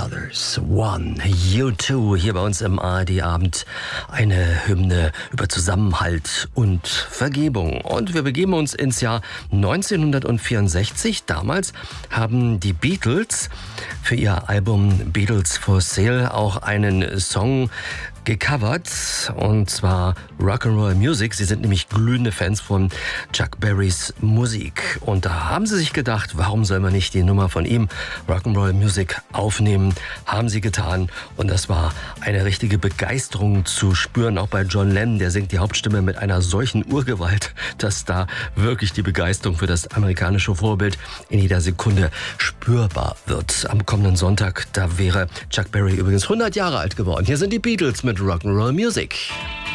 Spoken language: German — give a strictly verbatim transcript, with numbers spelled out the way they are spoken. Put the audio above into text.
Brothers, One, You Two, hier bei uns im A R D-Abend. Eine Hymne über Zusammenhalt und Vergebung. Und wir begeben uns ins Jahr neunzehnhundertvierundsechzig. Damals haben die Beatles für ihr Album Beatles for Sale auch einen Song gecovert, und zwar Rock'n'Roll Music. Sie sind nämlich glühende Fans von Chuck Berrys Musik. Und da haben sie sich gedacht, warum soll man nicht die Nummer von ihm, Rock'n'Roll Music, aufnehmen? Haben sie getan. Und das war eine richtige Begeisterung zu spüren, auch bei John Lennon. Der singt die Hauptstimme mit einer solchen Urgewalt, dass da wirklich die Begeisterung für das amerikanische Vorbild in jeder Sekunde spürbar wird. Am kommenden Sonntag, da wäre Chuck Berry übrigens hundert Jahre alt geworden. Hier sind die Beatles mit Rock'n'Roll Music.